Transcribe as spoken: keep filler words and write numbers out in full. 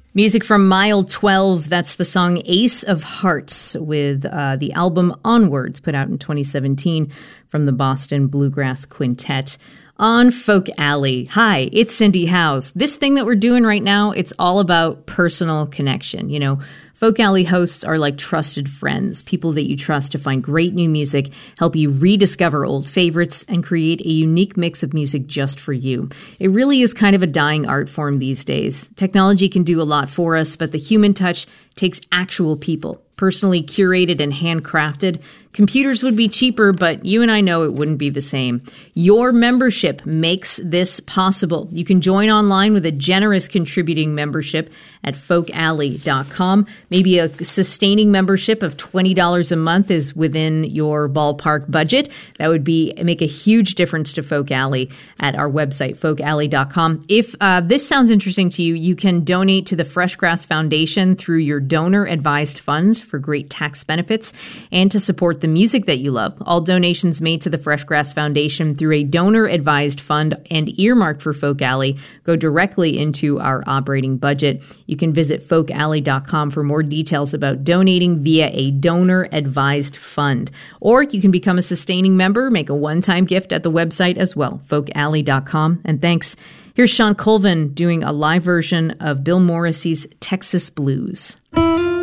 Music from Mile twelve, that's the song Ace of Hearts with uh, the album Onwards, put out in twenty seventeen from the Boston Bluegrass Quintet. On Folk Alley. Hi, it's Cindy Howes. This thing that we're doing right now, it's all about personal connection. You know, Folk Alley hosts are like trusted friends, people that you trust to find great new music, help you rediscover old favorites, and create a unique mix of music just for you. It really is kind of a dying art form these days. Technology can do a lot for us, but the human touch takes actual people, personally curated and handcrafted. Computers would be cheaper, but you and I know it wouldn't be the same. Your membership makes this possible. You can join online with a generous contributing membership at folk alley dot com. Maybe a sustaining membership of twenty dollars a month is within your ballpark budget. That would be make a huge difference to Folk Alley at our website, folk alley dot com. If uh, this sounds interesting to you, you can donate to the Fresh Grass Foundation through your donor-advised funds for great tax benefits and to support the music that you love. All donations made to the Fresh Grass Foundation through a donor-advised fund and earmarked for Folk Alley go directly into our operating budget. You can visit folk alley dot com for more details about donating via a donor-advised fund. Or you can become a sustaining member, make a one-time gift at the website as well, folk alley dot com. And thanks. Here's Sean Colvin doing a live version of Bill Morrissey's Texas Blues.